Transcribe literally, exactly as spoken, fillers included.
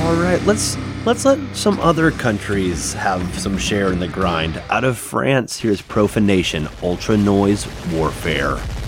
All right, let's let's let some other countries have some share in the grind. Out of France, here's Profanation, Ultra Noise Warfare.